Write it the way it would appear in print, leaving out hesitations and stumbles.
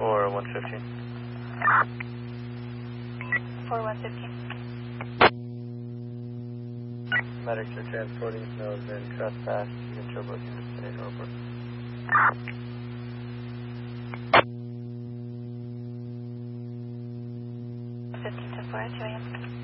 for 115. For 115. Medics are transporting nose in trespass. You can turbo to destination airport. Fifteen to 4 at 2 a.m.